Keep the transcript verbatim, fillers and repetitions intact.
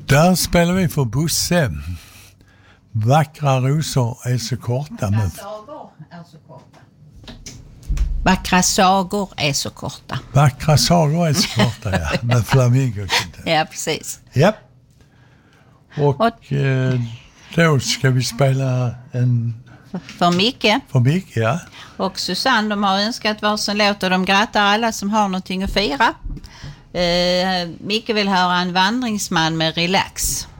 Där spelar vi för Bosse. Vackra rosor är så korta. Vackra sagor är så korta. Vackra sagor är så korta. Vackra sagor är så korta, ja. Med flamingo. Ja, precis. Ja. Och, Och eh, då ska vi spela en... För Micke. För Micke, ja. Och Susanne, de har önskat varsin låt och de grattar alla som har någonting att fira. Eh, Micke vill höra En vandringsman med Relax.